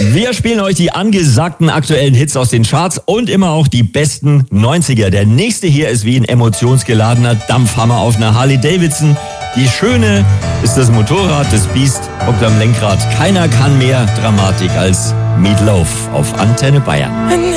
Wir spielen euch die angesagten aktuellen Hits aus den Charts und immer auch die besten 90er. Der nächste hier ist wie ein emotionsgeladener Dampfhammer auf einer Harley-Davidson. Die Schöne ist das Motorrad, das Biest hockt am Lenkrad. Keiner kann mehr Dramatik als Meat Loaf auf Antenne Bayern.